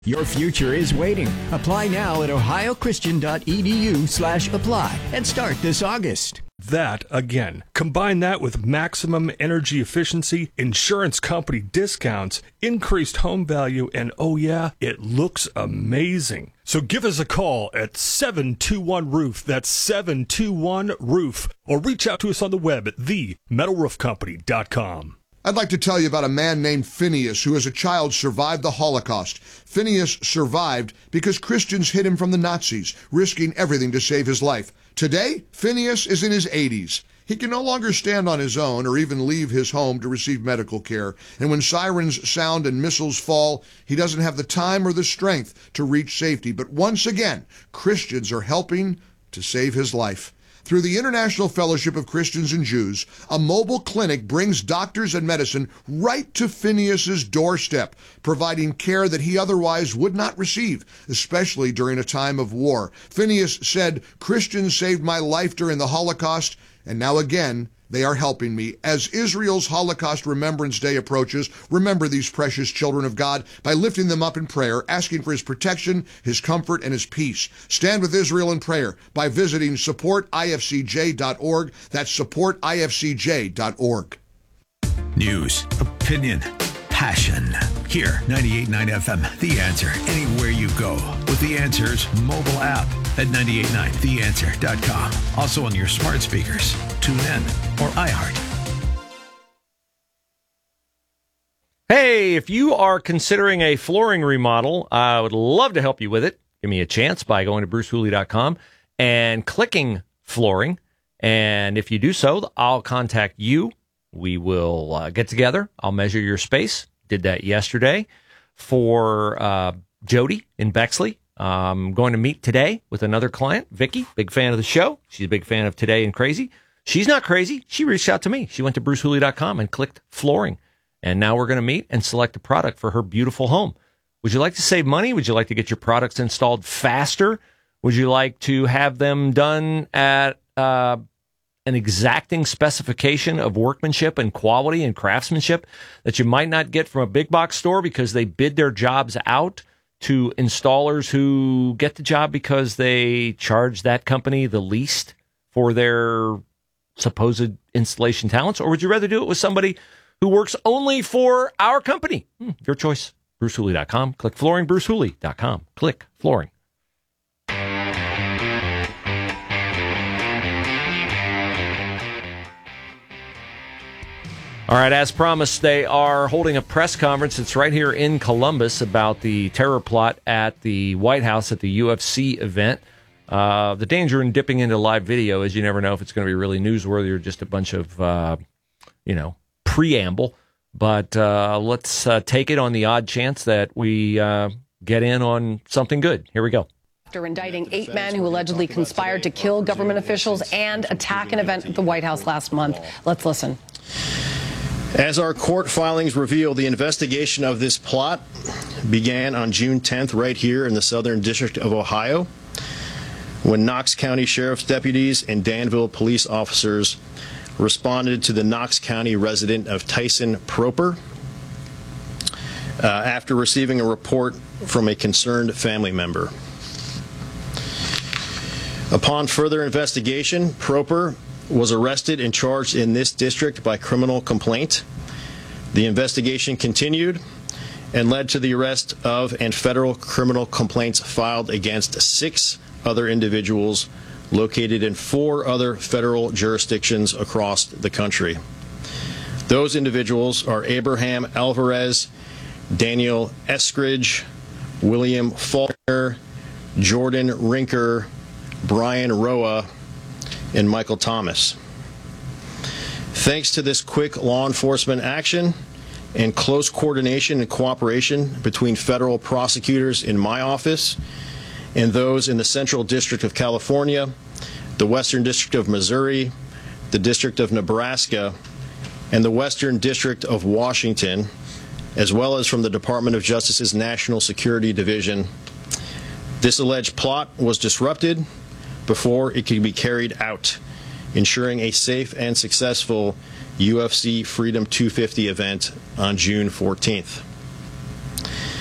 Your future is waiting. Apply now at ohiochristian.edu/apply and start this August. That, again, combine that with maximum energy efficiency, insurance company discounts, increased home value, and oh yeah, it looks amazing. So give us a call at 721-ROOF, that's 721-ROOF, or reach out to us on the web at themetalroofcompany.com. I'd like to tell you about a man named Phineas who as a child survived the Holocaust. Phineas survived because Christians hid him from the Nazis, risking everything to save his life. Today, Phineas is in his 80s. He can no longer stand on his own or even leave his home to receive medical care. And when sirens sound and missiles fall, he doesn't have the time or the strength to reach safety. But once again, Christians are helping to save his life. Through the International Fellowship of Christians and Jews, a mobile clinic brings doctors and medicine right to Phineas's doorstep, providing care that he otherwise would not receive, especially during a time of war. Phineas said, "Christians saved my life during the Holocaust, and now again, they are helping me." As Israel's Holocaust Remembrance Day approaches, remember these precious children of God by lifting them up in prayer, asking for his protection, his comfort, and his peace. Stand with Israel in prayer by visiting supportifcj.org. That's supportifcj.org. News, opinion, passion. Here, 98.9 FM, The Answer. Anywhere you go with The Answer's mobile app at 989theanswer.com. Also on your smart speakers, TuneIn, or iHeart. Hey, if you are considering a flooring remodel, I would love to help you with it. Give me a chance by going to brucehooley.com and clicking flooring. And if you do so, I'll contact you. We will get together. I'll measure your space. Did that yesterday for Jody in Bexley. I'm going to meet today with another client, Vicky, big fan of the show. She's a big fan of Today and Crazy. She's not crazy. She reached out to me. She went to brucehooley.com and clicked flooring. And now we're going to meet and select a product for her beautiful home. Would you like to save money? Would you like to get your products installed faster? Would you like to have them done at an exacting specification of workmanship and quality and craftsmanship that you might not get from a big box store because they bid their jobs out to installers who get the job because they charge that company the least for their supposed installation talents? Or would you rather do it with somebody who works only for our company? Your choice. BruceHooley.com. Click flooring. BruceHooley.com. Click flooring. All right, as promised, they are holding a press conference. It's right here in Columbus about the terror plot at the White House at the UFC event. The danger in dipping into live video is you never know if it's going to be really newsworthy or just a bunch of, preamble. But let's take it on the odd chance that we get in on something good. Here we go. After indicting 8 men who allegedly conspired to kill government officials and attack an event at the White House last month. Let's listen. As our court filings reveal, the investigation of this plot began on June 10th right here in the Southern District of Ohio when Knox County Sheriff's deputies and Danville police officers responded to the Knox County resident of Tyson Proper after receiving a report from a concerned family member. Upon further investigation, Proper was arrested and charged in this district by criminal complaint. The investigation continued and led to the arrest of and federal criminal complaints filed against 6 other individuals located in 4 other federal jurisdictions across the country. Those individuals are Abraham Alvarez, Daniel Eskridge, William Faulkner, Jordan Rinker, Brian Roa, and Michael Thomas. Thanks to this quick law enforcement action and close coordination and cooperation between federal prosecutors in my office and those in the Central District of California, the Western District of Missouri, the District of Nebraska, and the Western District of Washington, as well as from the Department of Justice's National Security Division, this alleged plot was disrupted before it could be carried out, ensuring a safe and successful UFC Freedom 250 event on June 14th.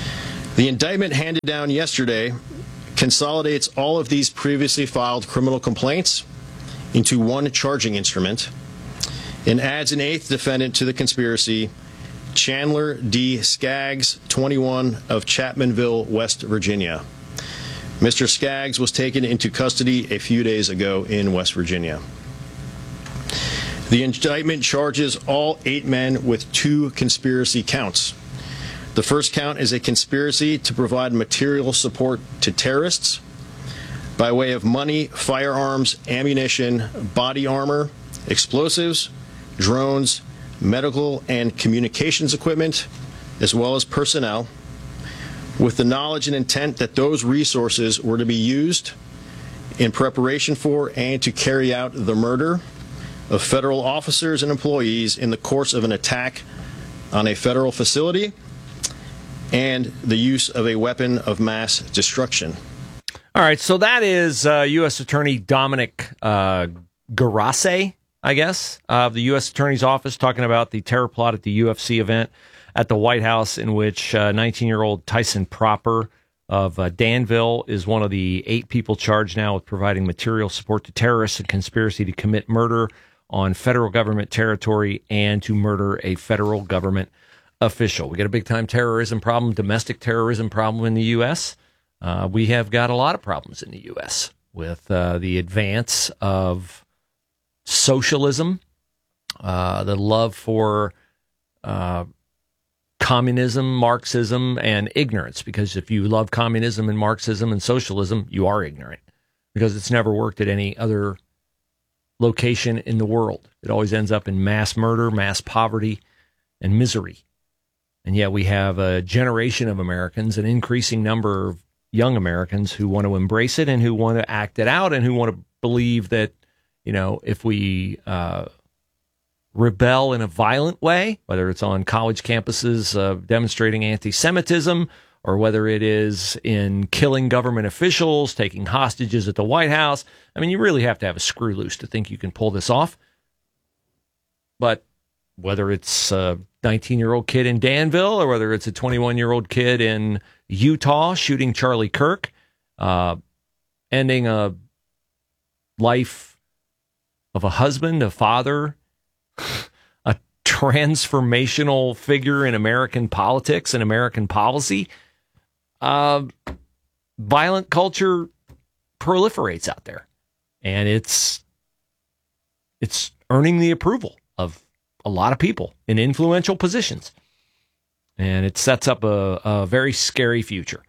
The indictment handed down yesterday consolidates all of these previously filed criminal complaints into one charging instrument and adds an eighth defendant to the conspiracy, Chandler D. Skaggs, 21, of Chapmanville, West Virginia. Mr. Skaggs was taken into custody a few days ago in West Virginia. The indictment charges all 8 men with 2 conspiracy counts. The first count is a conspiracy to provide material support to terrorists by way of money, firearms, ammunition, body armor, explosives, drones, medical and communications equipment, as well as personnel, with the knowledge and intent that those resources were to be used in preparation for and to carry out the murder of federal officers and employees in the course of an attack on a federal facility and the use of a weapon of mass destruction. All right, so that is U.S. Attorney Dominic Garase, I guess, of the U.S. Attorney's Office, talking about the terror plot at the UFC event at the White House, in which 19-year-old Tyson Proper of Danville is one of the 8 people charged now with providing material support to terrorists and conspiracy to commit murder on federal government territory and to murder a federal government official. We got a big-time terrorism problem, domestic terrorism problem in the U.S. We have got a lot of problems in the U.S. with the advance of socialism, the love for communism, Marxism, and ignorance. Because if you love communism and Marxism and socialism, you are ignorant, because it's never worked at any other location in the world. It always ends up in mass murder, mass poverty, and misery. And yet we have a generation of Americans, an increasing number of young Americans, who want to embrace it and who want to act it out and who want to believe that, you know, if we rebel in a violent way, whether it's on college campuses demonstrating anti-Semitism, or whether it is in killing government officials, taking hostages at the White House. I mean, you really have to have a screw loose to think you can pull this off. But whether it's a 19-year-old kid in Danville, or whether it's a 21-year-old kid in Utah shooting Charlie Kirk, ending a life of a husband, a father, a transformational figure in American politics and American policy, violent culture proliferates out there, and it's earning the approval of a lot of people in influential positions, and it sets up a very scary future.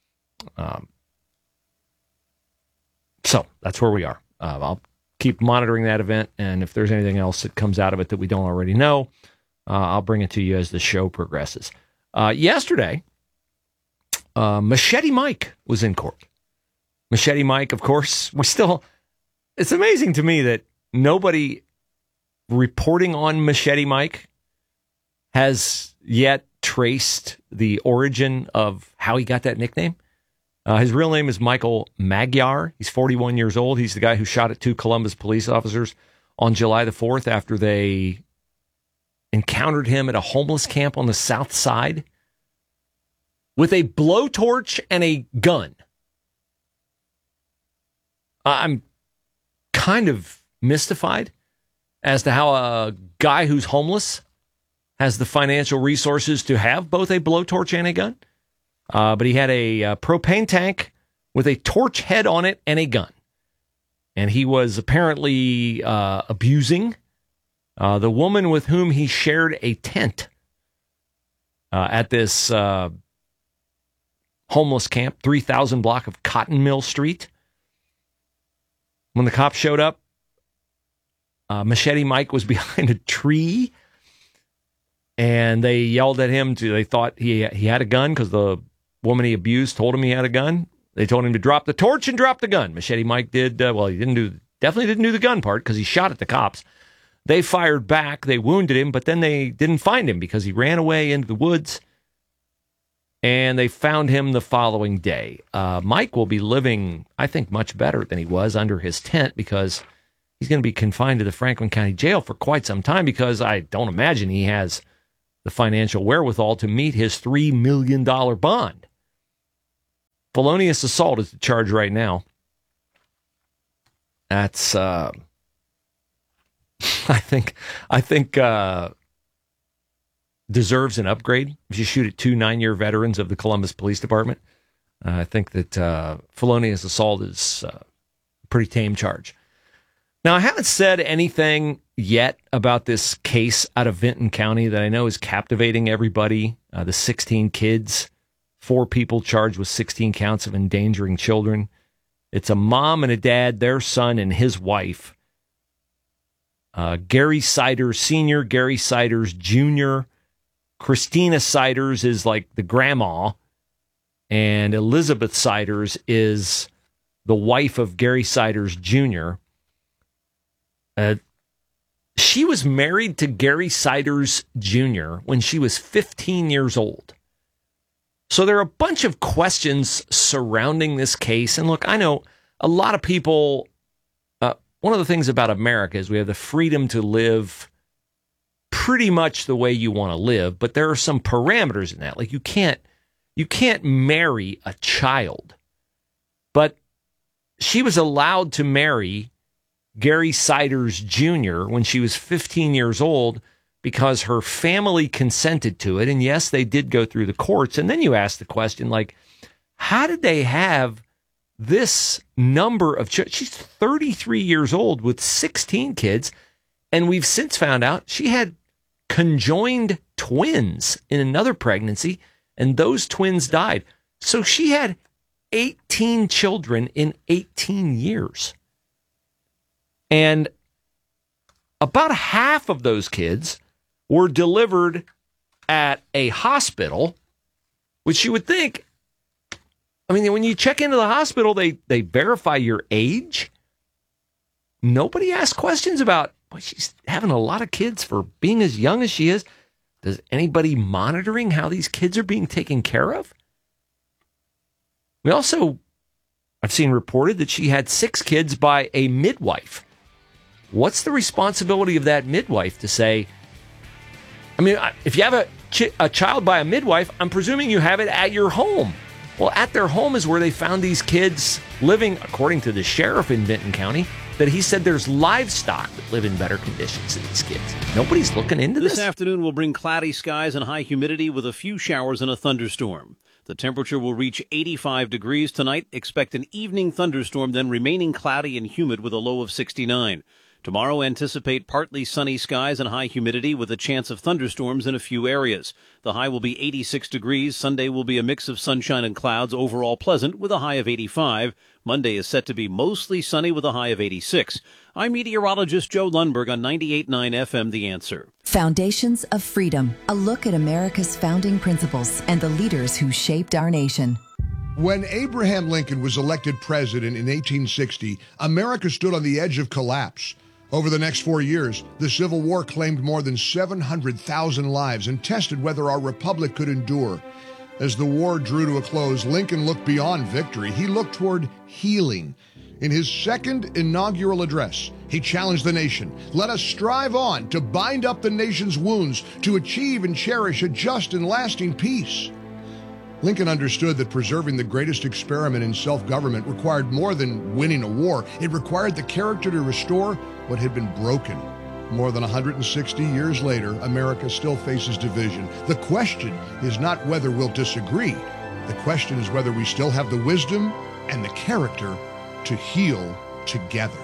So that's where we are. I'll keep monitoring that event, and if there's anything else that comes out of it that we don't already know, I'll bring it to you as the show progresses. Yesterday, Machete Mike was in court. Machete Mike, of course, it's amazing to me that nobody reporting on Machete Mike has yet traced the origin of how he got that nickname. His real name is Michael Magyar. He's 41 years old. He's the guy who shot at 2 Columbus police officers on July the 4th after they encountered him at a homeless camp on the South Side with a blowtorch and a gun. I'm kind of mystified as to how a guy who's homeless has the financial resources to have both a blowtorch and a gun. But he had a propane tank with a torch head on it and a gun. And he was apparently abusing the woman with whom he shared a tent at this homeless camp, 3000 block of Cotton Mill Street. When the cops showed up, Machete Mike was behind a tree, and they yelled at him. They thought he had a gun because the woman he abused told him he had a gun. They told him to drop the torch and drop the gun. Machete Mike did. He definitely didn't do the gun part because he shot at the cops. They fired back. They wounded him, but then they didn't find him because he ran away into the woods. And they found him the following day. Mike will be living, I think, much better than he was under his tent, because he's going to be confined to the Franklin County Jail for quite some time, because I don't imagine he has the financial wherewithal to meet his $3 million bond. Felonious assault is the charge right now. That's, I think, deserves an upgrade. If you shoot at 2 9-year veterans of the Columbus Police Department, I think that felonious assault is a pretty tame charge. Now, I haven't said anything yet about this case out of Vinton County that I know is captivating everybody. The 16 kids, 4 people charged with 16 counts of endangering children. It's a mom and a dad, their son and his wife. Gary Siders Sr., Gary Siders Jr., Christina Siders is like the grandma, and Elizabeth Siders is the wife of Gary Siders Jr. She was married to Gary Siders Jr. when she was 15 years old. So there are a bunch of questions surrounding this case. And look, I know a lot of people, one of the things about America is we have the freedom to live pretty much the way you want to live, but there are some parameters in that. Like you can't marry a child. But she was allowed to marry Gary Siders Jr. when she was 15 years old because her family consented to it. And yes, they did go through the courts. And then you ask the question, like, how did they have this number of children? She's 33 years old with 16 kids. And we've since found out she had conjoined twins in another pregnancy, and those twins died. So she had 18 children in 18 years. And about half of those kids were delivered at a hospital, which you would think, I mean, when you check into the hospital, they verify your age. Nobody asks questions about, well, she's having a lot of kids for being as young as she is. Does anybody monitoring how these kids are being taken care of? We also, I've seen reported that she had 6 kids by a midwife. What's the responsibility of that midwife to say, I mean, if you have a child by a midwife, I'm presuming you have it at your home. Well, at their home is where they found these kids living, according to the sheriff in Vinton County, that he said there's livestock that live in better conditions than these kids. Nobody's looking into this. This afternoon will bring cloudy skies and high humidity with a few showers and a thunderstorm. The temperature will reach 85 degrees tonight. Expect an evening thunderstorm, then remaining cloudy and humid with a low of 69. Tomorrow, anticipate partly sunny skies and high humidity with a chance of thunderstorms in a few areas. The high will be 86 degrees. Sunday will be a mix of sunshine and clouds, overall pleasant with a high of 85. Monday is set to be mostly sunny with a high of 86. I'm meteorologist Joe Lundberg on 98.9 FM, The Answer. Foundations of Freedom, a look at America's founding principles and the leaders who shaped our nation. When Abraham Lincoln was elected president in 1860, America stood on the edge of collapse. Over the next 4 years, the Civil War claimed more than 700,000 lives and tested whether our republic could endure. As the war drew to a close, Lincoln looked beyond victory. He looked toward healing. In his second inaugural address, he challenged the nation. Let us strive on to bind up the nation's wounds, to achieve and cherish a just and lasting peace. Lincoln understood that preserving the greatest experiment in self-government required more than winning a war. It required the character to restore what had been broken. More than 160 years later, America still faces division. The question is not whether we'll disagree. The question is whether we still have the wisdom and the character to heal together.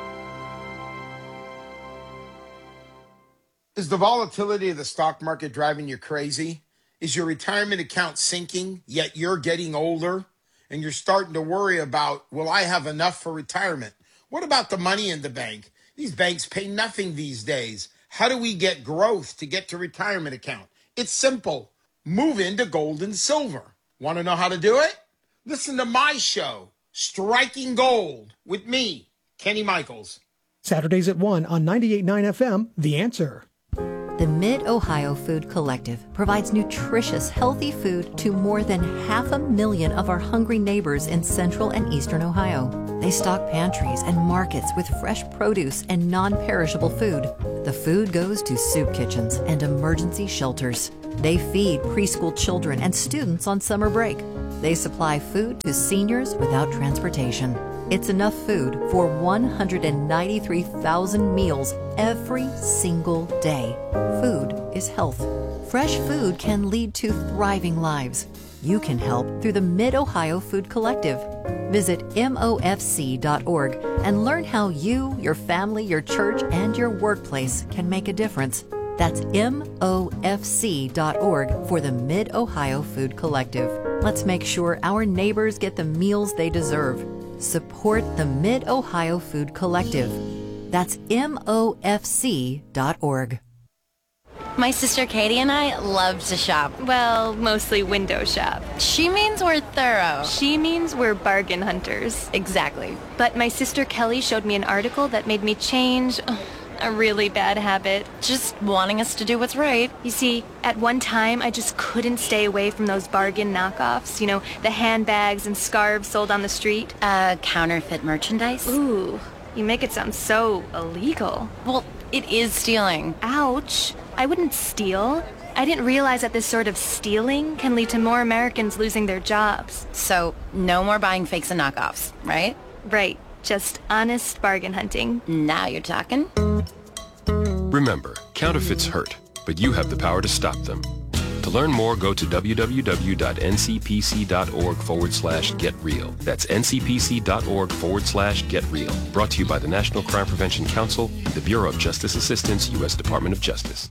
Is the volatility of the stock market driving you crazy? Is your retirement account sinking, yet you're getting older and you're starting to worry about, will I have enough for retirement? What about the money in the bank? These banks pay nothing these days. How do we get growth to get to retirement account? It's simple. Move into gold and silver. Want to know how to do it? Listen to my show, Striking Gold, with me, Kenny Michaels. Saturdays at 1 on 98.9 FM, The Answer. The Mid-Ohio Food Collective provides nutritious, healthy food to more than 500,000 of our hungry neighbors in central and eastern Ohio. They stock pantries and markets with fresh produce and non-perishable food. The food goes to soup kitchens and emergency shelters. They feed preschool children and students on summer break. They supply food to seniors without transportation. It's enough food for 193,000 meals every single day. Food is health. Fresh food can lead to thriving lives. You can help through the Mid-Ohio Food Collective. Visit MOFC.org and learn how you, your family, your church, and your workplace can make a difference. That's MOFC.org for the Mid-Ohio Food Collective. Let's make sure our neighbors get the meals they deserve. Support the Mid-Ohio Food Collective. That's MOFC.org. My sister Katie and I love to shop. Well, mostly window shop. She means we're thorough. She means we're bargain hunters. Exactly. But my sister Kelly showed me an article that made me change a really bad habit. Just wanting us to do what's right. You see, at one time, I just couldn't stay away from those bargain knockoffs. You know, the handbags and scarves sold on the street. Counterfeit merchandise? Ooh, you make it sound so illegal. Well, it is stealing. Ouch. I wouldn't steal. I didn't realize that this sort of stealing can lead to more Americans losing their jobs. So, no more buying fakes and knockoffs, right? Right. Just honest bargain hunting. Now you're talking. Remember, counterfeits hurt, but you have the power to stop them. To learn more, go to www.ncpc.org/getreal. That's ncpc.org/getreal. Brought to you by the National Crime Prevention Council and the Bureau of Justice Assistance, U.S. Department of Justice.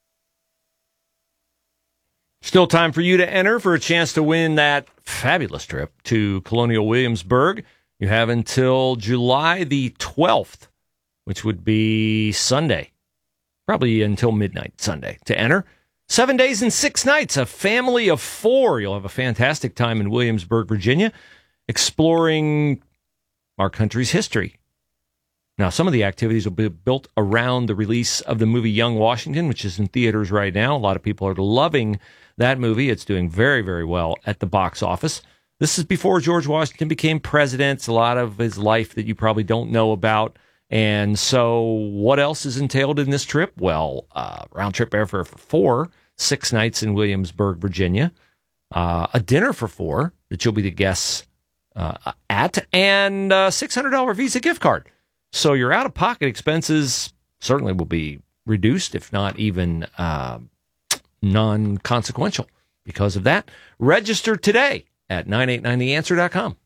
Still time for you to enter for a chance to win that fabulous trip to Colonial Williamsburg. You have until July the 12th, which would be Sunday, probably until midnight Sunday, to enter. 7 days and 6 nights, a family of 4. You'll have a fantastic time in Williamsburg, Virginia, exploring our country's history. Now, some of the activities will be built around the release of the movie Young Washington, which is in theaters right now. A lot of people are loving that movie. It's doing very, very well at the box office. This is before George Washington became president. It's a lot of his life that you probably don't know about. And so what else is entailed in this trip? Well, round-trip airfare for 4, 6 nights in Williamsburg, Virginia, a dinner for 4 that you'll be the guests at, and a $600 Visa gift card. So your out-of-pocket expenses certainly will be reduced, if not even non-consequential because of that. Register today at 989theanswer.com.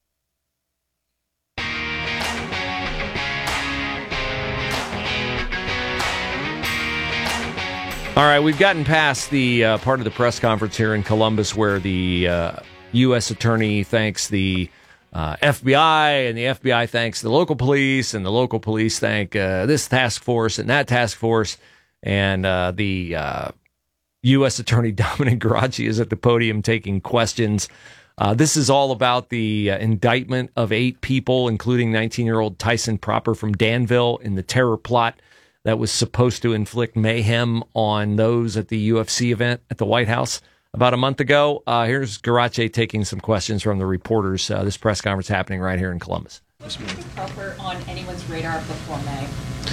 All right, we've gotten past the part of the press conference here in Columbus where the U.S. attorney thanks the FBI, and the FBI thanks the local police, and the local police thank this task force and that task force, and the U.S. attorney Dominic Garacci is at the podium taking questions. This is all about the indictment of 8 people, including 19-year-old Tyson Proper from Danville, in the terror plot that was supposed to inflict mayhem on those at the UFC event at the White House about a month ago. Here's Garacci taking some questions from the reporters. This press conference happening right here in Columbus. Was Proper on anyone's radar before May?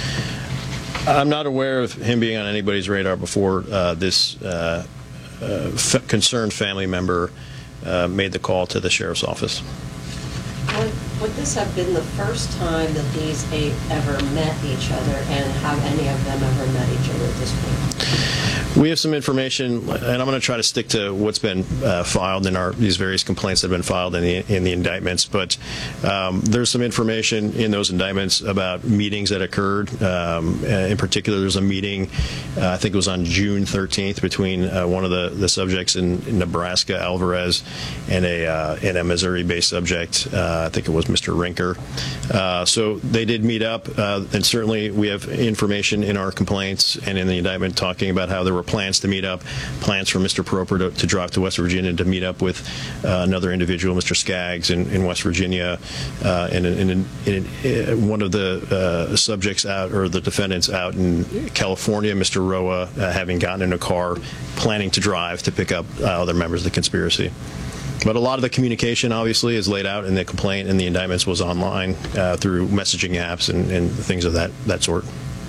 I'm not aware of him being on anybody's radar before this concerned family member made the call to the sheriff's office. Would this have been the first time that these 8 ever met each other, and have any of them ever met each other at this point? We have some information, and I'm going to try to stick to what's been filed in these various complaints that have been filed in the indictments. But there's some information in those indictments about meetings that occurred. In particular, there's a meeting, I think it was on June 13th, between one of the subjects in Nebraska, Alvarez, and a Missouri-based subject. I think it was Mr. Rinker. So they did meet up, and certainly we have information in our complaints and in the indictment talking about how there were plans to meet up, plans for Mr. Proper to drive to West Virginia to meet up with another individual, Mr. Skaggs, in West Virginia, and one of the subjects out, or the defendants out in California, Mr. Roa, having gotten in a car, planning to drive to pick up other members of the conspiracy. But a lot of the communication, obviously, is laid out in the complaint, and the indictments was online through messaging apps and things of that sort.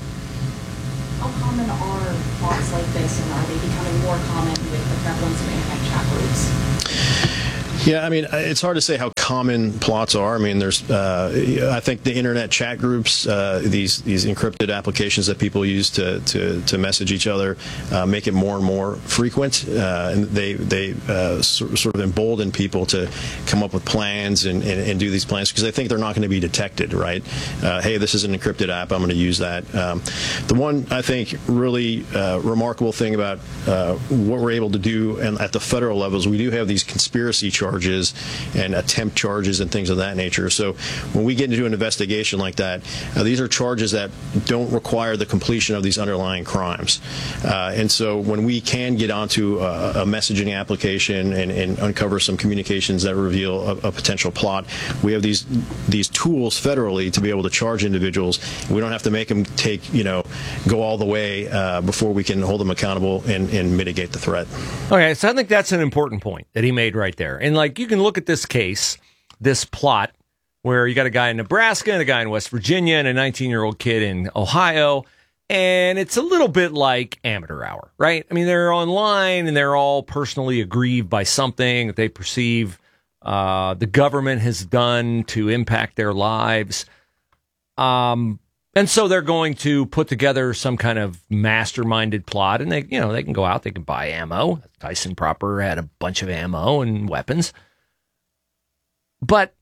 How common are plots like this, and are they becoming more common with the prevalence of anti-chat groups? Yeah, I mean, it's hard to say how common plots are. I mean, there's, I think the internet chat groups, these encrypted applications that people use to message each other, make it more and more frequent, and they sort of embolden people to come up with plans and do these plans because they think they're not going to be detected, right? Hey, this is an encrypted app, I'm going to use that. The one, I think, really remarkable thing about what we're able to do and at the federal levels, we do have these conspiracy charges and attempt charges and things of that nature. So when we get into an investigation like that, these are charges that don't require the completion of these underlying crimes. And so when we can get onto a messaging application and uncover some communications that reveal a potential plot, we have these tools federally to be able to charge individuals. We don't have to make them go all the way before we can hold them accountable and mitigate the threat. Okay, so I think that's an important point that he made right there. And like, you can look at this case, this plot, where you got a guy in Nebraska and a guy in West Virginia and a 19-year-old kid in Ohio, and it's a little bit like amateur hour, right? I mean, they're online and they're all personally aggrieved by something that they perceive the government has done to impact their lives. And so they're going to put together some kind of masterminded plot, and they can go out, they can buy ammo. Tyson Proper had a bunch of ammo and weapons. But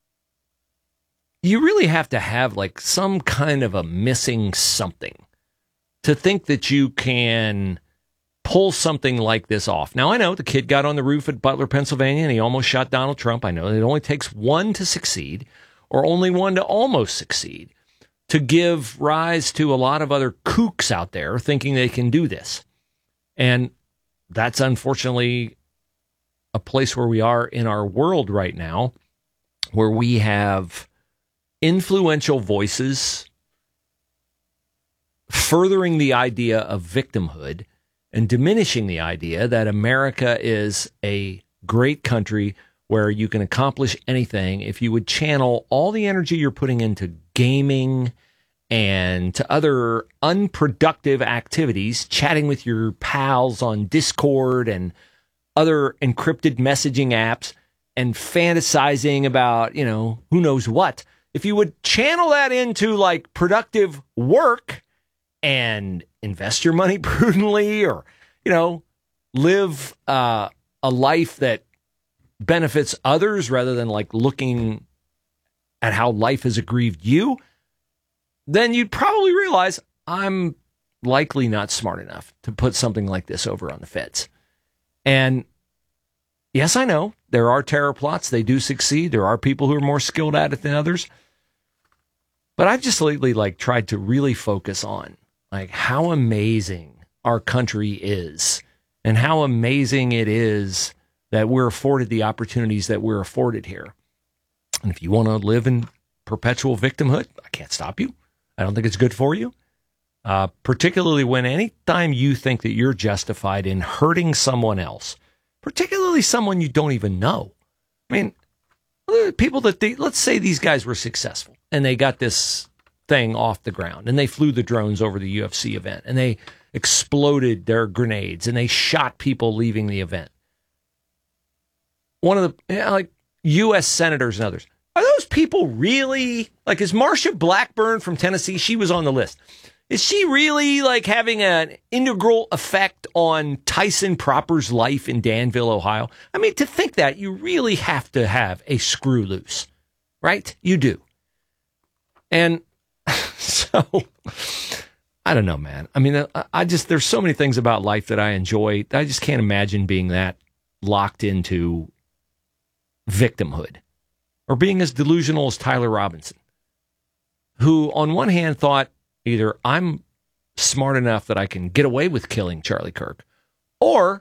you really have to have like some kind of a missing something to think that you can pull something like this off. Now, I know the kid got on the roof at Butler, Pennsylvania, and he almost shot Donald Trump. I know it only takes one to succeed, or only one to almost succeed, to give rise to a lot of other kooks out there thinking they can do this. And that's unfortunately a place where we are in our world right now, where we have influential voices furthering the idea of victimhood and diminishing the idea that America is a great country where you can accomplish anything if you would channel all the energy you're putting into gaming and to other unproductive activities, chatting with your pals on Discord and other encrypted messaging apps and fantasizing about, who knows what. If you would channel that into like productive work and invest your money prudently, or, live a life that benefits others rather than like looking at how life has aggrieved you, then you'd probably realize I'm likely not smart enough to put something like this over on the feds. And yes, I know there are terror plots. They do succeed. There are people who are more skilled at it than others. But I've just lately tried to really focus on how amazing our country is and how amazing it is that we're afforded the opportunities that we're afforded here. And if you want to live in perpetual victimhood, I can't stop you. I don't think it's good for you, particularly when anytime you think that you're justified in hurting someone else, particularly someone you don't even know. I mean, people let's say these guys were successful and they got this thing off the ground and they flew the drones over the UFC event and they exploded their grenades and they shot people leaving the event. One of the U.S. senators and others. Are those people really, is Marsha Blackburn from Tennessee, she was on the list. Is she really having an integral effect on Tyson Proper's life in Danville, Ohio? I mean, to think that, you really have to have a screw loose, right? You do. And so, I don't know, man. I mean, there's so many things about life that I enjoy. I just can't imagine being that locked into victimhood. Or being as delusional as Tyler Robinson, who on one hand thought either I'm smart enough that I can get away with killing Charlie Kirk, or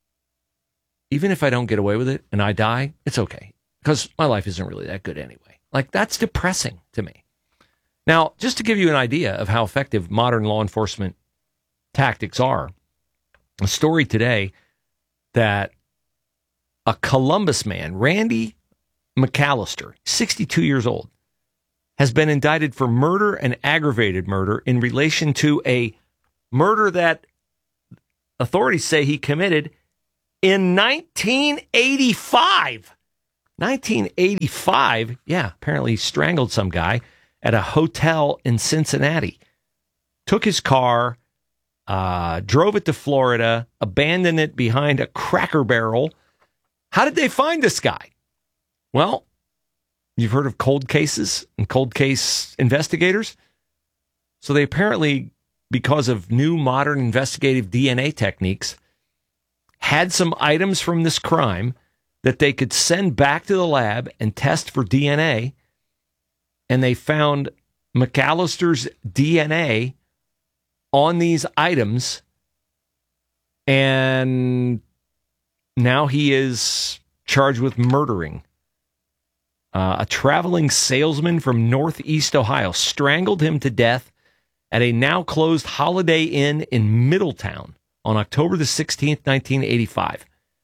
even if I don't get away with it and I die, it's okay, because my life isn't really that good anyway. That's depressing to me. Now, just to give you an idea of how effective modern law enforcement tactics are, a story today that a Columbus man, Randy McAllister, 62 years old, has been indicted for murder and aggravated murder in relation to a murder that authorities say he committed in 1985. 1985, yeah, apparently he strangled some guy at a hotel in Cincinnati. Took his car, drove it to Florida, abandoned it behind a Cracker Barrel. How did they find this guy? Well, you've heard of cold cases and cold case investigators? So they apparently, because of new modern investigative DNA techniques, had some items from this crime that they could send back to the lab and test for DNA. And they found McAllister's DNA on these items. And now he is charged with murdering. A traveling salesman from Northeast Ohio strangled him to death at a now closed Holiday Inn in Middletown on October the 16th, 1985.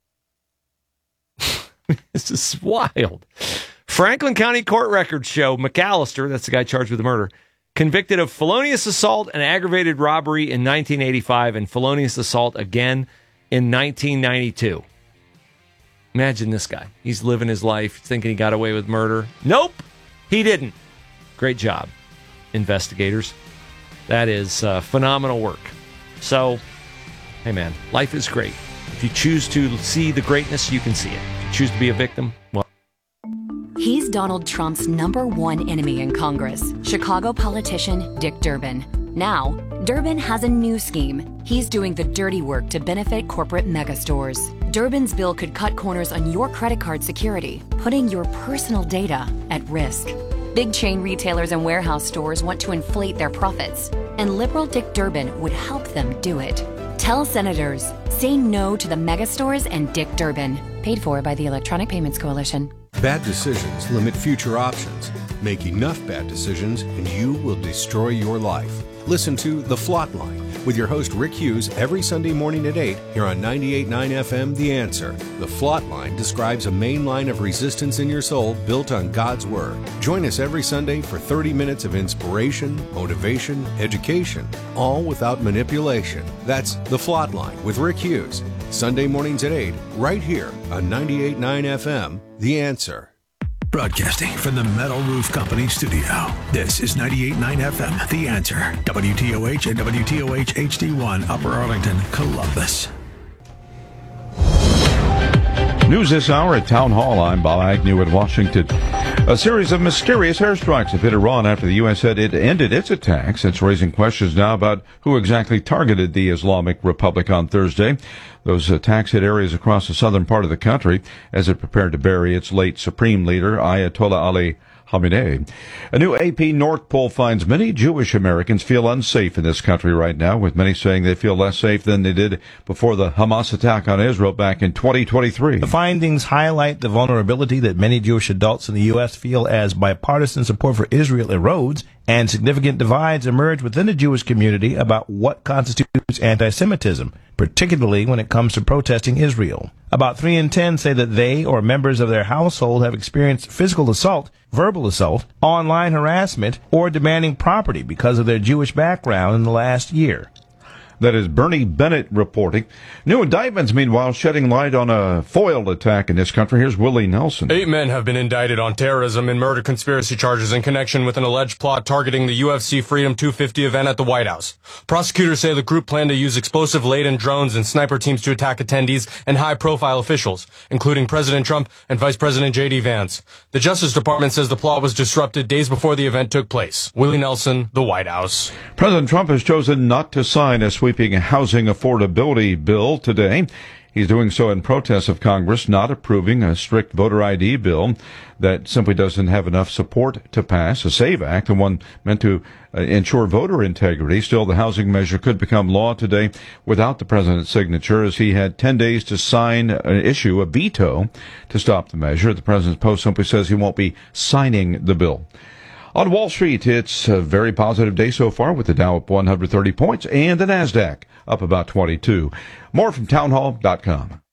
This is wild. Franklin County court records show McAllister, that's the guy charged with the murder, convicted of felonious assault and aggravated robbery in 1985 and felonious assault again in 1992. Imagine this guy. He's living his life thinking he got away with murder. Nope, he didn't. Great job, investigators. That is phenomenal work. So, hey man, life is great. If you choose to see the greatness, you can see it. If you choose to be a victim, well. He's Donald Trump's #1 enemy in Congress, Chicago politician Dick Durbin. Now, Durbin has a new scheme. He's doing the dirty work to benefit corporate megastores. Durbin's bill could cut corners on your credit card security, putting your personal data at risk. Big chain retailers and warehouse stores want to inflate their profits, and liberal Dick Durbin would help them do it. Tell senators, say no to the megastores and Dick Durbin. Paid for by the Electronic Payments Coalition. Bad decisions limit future options. Make enough bad decisions and you will destroy your life. Listen to The Flot Line with your host Rick Hughes every Sunday morning at 8 here on 98.9 FM The Answer. The Flot Line describes a main line of resistance in your soul built on God's Word. Join us every Sunday for 30 minutes of inspiration, motivation, education, all without manipulation. That's The Flot Line with Rick Hughes. Sunday mornings at 8, right here on 98.9 FM The Answer. Broadcasting from the Metal Roof Company studio. This is 98.9 FM, The Answer. WTOH and WTOH HD1, Upper Arlington, Columbus. News this hour at Town Hall. I'm Bob Agnew in Washington. A series of mysterious airstrikes have hit Iran after the U.S. said it ended its attacks. It's raising questions now about who exactly targeted the Islamic Republic on Thursday. Those attacks hit areas across the southern part of the country as it prepared to bury its late supreme leader, Ayatollah Ali Khamenei. A new AP North poll finds many Jewish Americans feel unsafe in this country right now, with many saying they feel less safe than they did before the Hamas attack on Israel back in 2023. The findings highlight the vulnerability that many Jewish adults in the U.S. feel as bipartisan support for Israel erodes and significant divides emerge within the Jewish community about what constitutes anti-Semitism, particularly when it comes to protesting Israel. About 3 in 10 say that they or members of their household have experienced physical assault, verbal assault, online harassment, or demanding property because of their Jewish background in the last year. That is Bernie Bennett reporting. New indictments, meanwhile, shedding light on a foiled attack in this country. Here's Willie Nelson. 8 men have been indicted on terrorism and murder conspiracy charges in connection with an alleged plot targeting the UFC Freedom 250 event at the White House. Prosecutors say the group planned to use explosive-laden drones and sniper teams to attack attendees and high-profile officials, including President Trump and Vice President J.D. Vance. The Justice Department says the plot was disrupted days before the event took place. Willie Nelson, the White House. President Trump has chosen not to sign a sweeping housing affordability bill today. He's doing so in protest of Congress not approving a strict voter ID bill that simply doesn't have enough support to pass. A SAVE Act, the one meant to ensure voter integrity. Still, the housing measure could become law today without the president's signature, as he had 10 days to sign issue a veto to stop the measure. The president's post simply says he won't be signing the bill. On Wall Street, it's a very positive day so far, with the Dow up 130 points and the NASDAQ up about 22. More from townhall.com.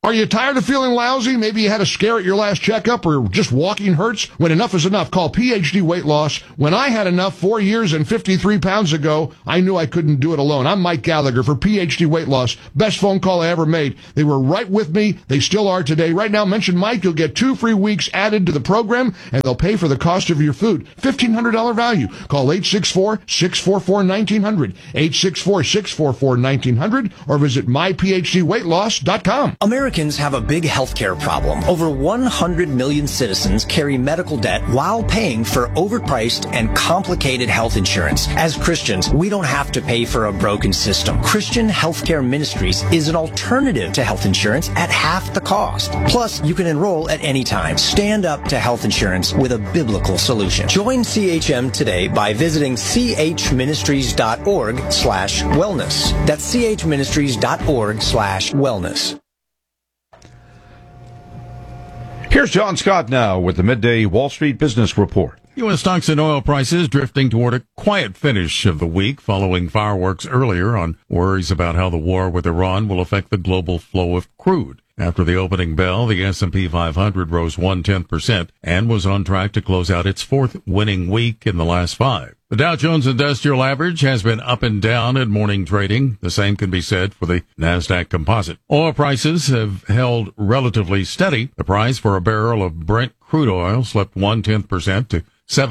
Are you tired of feeling lousy? Maybe you had a scare at your last checkup or just walking hurts? When enough is enough, call PhD Weight Loss. When I had enough 4 years and 53 pounds ago, I knew I couldn't do it alone. I'm Mike Gallagher for PhD Weight Loss. Best phone call I ever made. They were right with me. They still are today. Right now, mention Mike. You'll get 2 free weeks added to the program, and they'll pay for the cost of your food. $1,500 value. Call 864-644-1900, 864-644-1900, or visit myphdweightloss.com. Americans have a big healthcare problem. Over 100 million citizens carry medical debt while paying for overpriced and complicated health insurance. As Christians, we don't have to pay for a broken system. Christian Healthcare Ministries is an alternative to health insurance at half the cost. Plus, you can enroll at any time. Stand up to health insurance with a biblical solution. Join CHM today by visiting chministries.org/wellness. That's chministries.org/wellness. Here's John Scott now with the Midday Wall Street Business Report. U.S. stocks and oil prices drifting toward a quiet finish of the week following fireworks earlier on worries about how the war with Iran will affect the global flow of crude. After the opening bell, the S&P 500 rose 0.1% and was on track to close out its 4th winning week in the last 5. The Dow Jones Industrial Average has been up and down in morning trading. The same can be said for the NASDAQ Composite. Oil prices have held relatively steady. The price for a barrel of Brent crude oil slipped 0.1% to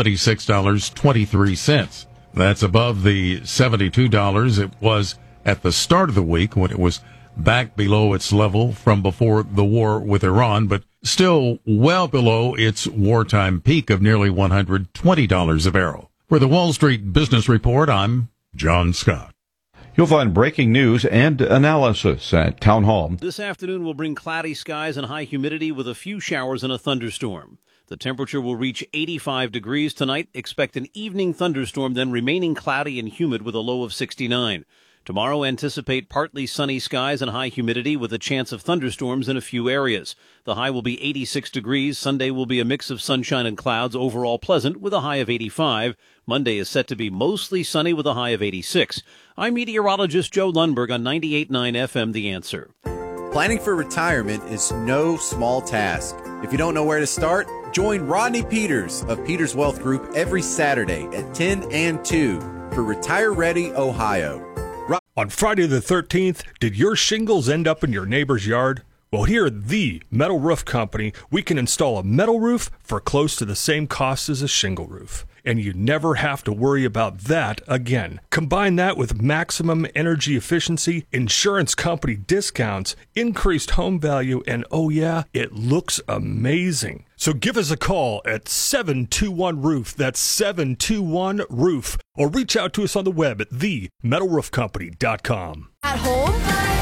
$76.23. That's above the $72 it was at the start of the week when it was back below its level from before the war with Iran, but still well below its wartime peak of nearly $120 a barrel. For the Wall Street Business Report, I'm John Scott. You'll find breaking news and analysis at Town Hall. This afternoon will bring cloudy skies and high humidity with a few showers and a thunderstorm. The temperature will reach 85 degrees tonight. Expect an evening thunderstorm, then remaining cloudy and humid with a low of 69. Tomorrow, anticipate partly sunny skies and high humidity with a chance of thunderstorms in a few areas. The high will be 86 degrees. Sunday will be a mix of sunshine and clouds, overall pleasant with a high of 85. Monday is set to be mostly sunny with a high of 86. I'm meteorologist Joe Lundberg on 98.9 FM, The Answer. Planning for retirement is no small task. If you don't know where to start, join Rodney Peters of Peters Wealth Group every Saturday at 10 and 2 for Retire Ready Ohio. On Friday the 13th, did your shingles end up in your neighbor's yard? Well, here at The Metal Roof Company, we can install a metal roof for close to the same cost as a shingle roof. And you never have to worry about that again. Combine that with maximum energy efficiency, insurance company discounts, increased home value, and oh yeah, it looks amazing. So give us a call at 721-ROOF. That's 721-ROOF. Or reach out to us on the web at themetalroofcompany.com. At home,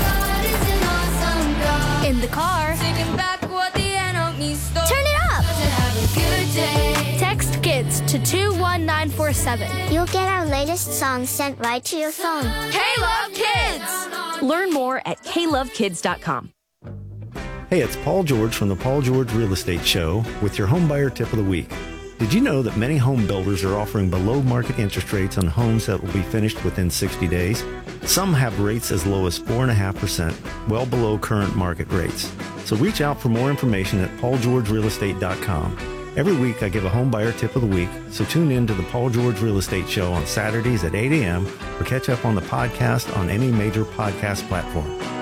in the car, turn it up. Text KIDS to 21947. You'll get our latest songs sent right to your phone. K-Love Kids. Learn more at klovekids.com. Hey, it's Paul George from the Paul George Real Estate Show with your homebuyer tip of the week. Did you know that many home builders are offering below-market interest rates on homes that will be finished within 60 days? Some have rates as low as 4.5%, well below current market rates. So reach out for more information at paulgeorgerealestate.com. Every week I give a homebuyer tip of the week, so tune in to the Paul George Real Estate Show on Saturdays at 8 a.m. or catch up on the podcast on any major podcast platform.